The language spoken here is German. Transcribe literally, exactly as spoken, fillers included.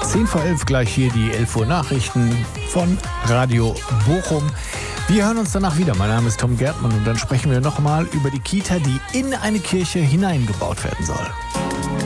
zehn vor elf gleich hier die elf Uhr Nachrichten von Radio Bochum. Wir hören uns danach wieder. Mein Name ist Tom Gärtmann und dann sprechen wir nochmal über die Kita, die in eine Kirche hineingebaut werden soll.